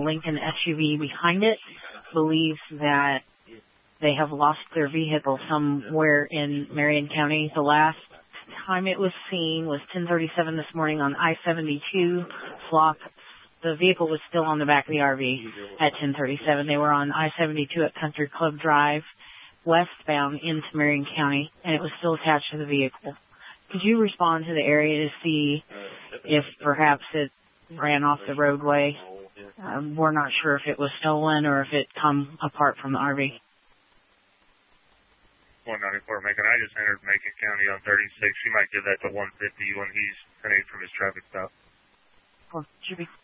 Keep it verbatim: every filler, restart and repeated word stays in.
Lincoln S U V behind it believes that they have lost their vehicle somewhere in Marion County. The last time it was seen was ten thirty-seven this morning on I seventy-two. Flock, the vehicle was still on the back of the R V at ten thirty-seven. They were on I seventy-two at Country Club Drive, westbound into Marion County, and it was still attached to the vehicle. Could you respond to the area to see if perhaps it ran off the roadway? Um, we're not sure if it was stolen or if it come apart from the R V. one ninety-four Macon. I just entered Macon County on thirty-six. You might give that to one fifty when he's heading from his traffic stop. Well, should be.